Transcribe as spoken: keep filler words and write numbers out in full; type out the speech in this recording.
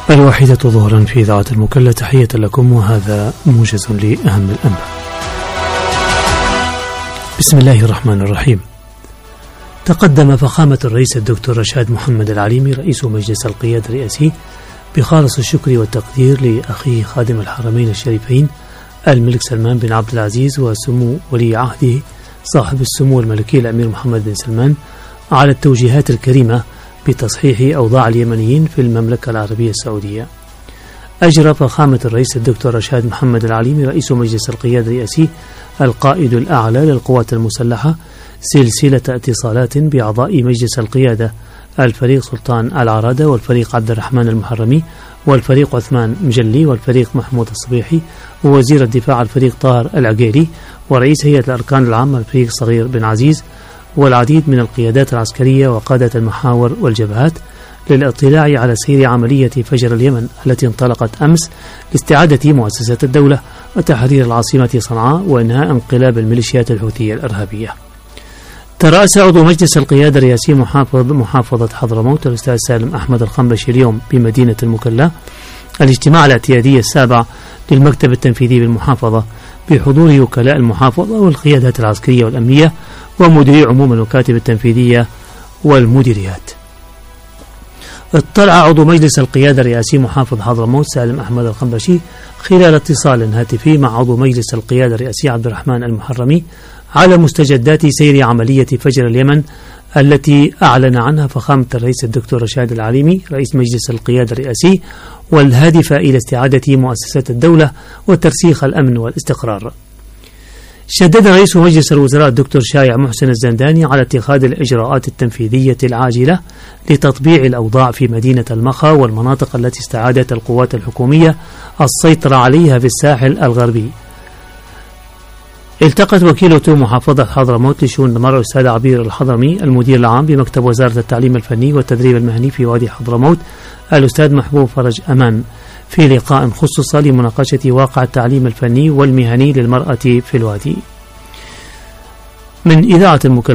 الواحدة ظهرا في إذاعة المكلا. تحية لكم، وهذا موجز لأهم الأنباء. بسم الله الرحمن الرحيم. تقدم فخامة الرئيس الدكتور رشاد محمد العليمي رئيس مجلس القيادة الرئاسي بخالص الشكر والتقدير لأخيه خادم الحرمين الشريفين الملك سلمان بن عبد العزيز وسمو ولي عهده صاحب السمو الملكي الأمير محمد بن سلمان على التوجيهات الكريمة بتصحيح أوضاع اليمنيين في المملكة العربية السعودية. أجرى فخامة الرئيس الدكتور رشاد محمد العليمي رئيس مجلس القيادة الرئاسي القائد الأعلى للقوات المسلحة سلسلة اتصالات بأعضاء مجلس القيادة الفريق سلطان العرادة والفريق عبد الرحمن المحرمي والفريق عثمان مجلي والفريق محمود الصبيحي ووزير الدفاع الفريق طاهر العقيلي ورئيس هيئة الأركان العامة الفريق صغير بن عزيز والعديد من القيادات العسكرية وقادة المحاور والجبهات للاطلاع على سير عملية فجر اليمن التي انطلقت أمس لاستعادة مؤسسات الدولة وتحرير العاصمة صنعاء وإنهاء انقلاب الميليشيات الحوثية الإرهابية. ترأس عضو مجلس القيادة الرئاسي محافظ محافظة حضرموت الأستاذ سالم أحمد الخنبشي اليوم بمدينة المكلا الاجتماع الاعتيادي السابع للمكتب التنفيذي بالمحافظة بحضور وكلاء المحافظة والقيادات العسكرية والأمنية ومديري عموم المكاتب التنفيذية والمديريات. اطلع عضو مجلس القيادة الرئاسي محافظ حضرموت سالم أحمد الخنبشي خلال اتصال هاتفي مع عضو مجلس القيادة الرئاسي عبد الرحمن المحرمي على مستجدات سير عملية فجر اليمن التي أعلن عنها فخامة الرئيس الدكتور رشاد العليمي رئيس مجلس القيادة الرئاسي والهادفة إلى استعادة مؤسسات الدولة وترسيخ الأمن والاستقرار. شدد رئيس مجلس الوزراء الدكتور شايع محسن الزنداني على اتخاذ الإجراءات التنفيذية العاجلة لتطبيع الأوضاع في مدينة المخا والمناطق التي استعادت القوات الحكومية السيطرة عليها في الساحل الغربي. التقت وكيلة محافظة حضرموت لشؤون المرأة الأستاذ عبير الحضرمي المدير العام بمكتب وزارة التعليم الفني والتدريب المهني في وادي حضرموت الأستاذ محبوب فرج أمان في لقاء خصص لمناقشة واقع التعليم الفني والمهني للمرأة في الوادي. من إذاعة المكلا.